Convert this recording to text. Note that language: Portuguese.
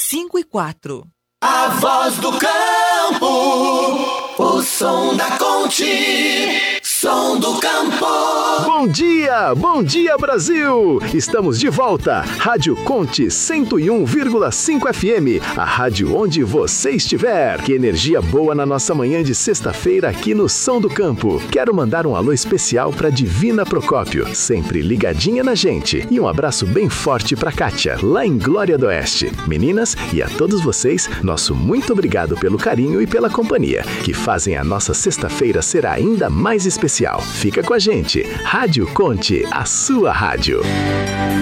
5 e 4. A voz do campo, o som da Conte, som do campo. Bom dia Brasil! Estamos de volta, Rádio Conte 101,5 FM, a rádio onde você estiver. Que energia boa na nossa manhã de sexta-feira aqui no Som do Campo. Quero mandar um alô especial para Divina Procópio, sempre ligadinha na gente. E um abraço bem forte para Kátia, lá em Glória do Oeste. Meninas, e a todos vocês, nosso muito obrigado pelo carinho e pela companhia, que fazem a nossa sexta-feira ser ainda mais especial. Fica com a gente, Rádio Conte, a sua rádio.